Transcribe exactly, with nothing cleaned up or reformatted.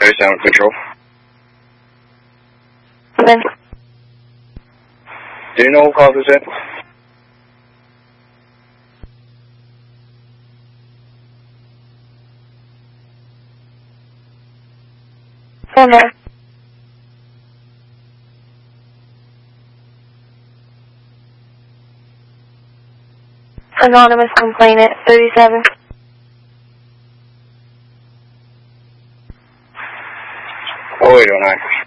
Sound Control. Then. Do you know who called this in? Oh no. Anonymous complainant, thirty-seven. Oh, eight oh nine.